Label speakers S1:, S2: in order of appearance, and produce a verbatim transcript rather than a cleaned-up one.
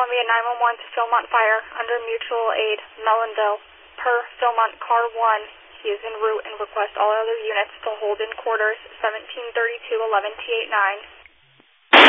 S1: Columbia nine one one to Philmont Fire under mutual aid, Mellonville. Per Philmont Car one, he is en route and requests all other units to hold in quarters seventeen thirty-two eleven T eighty-nine.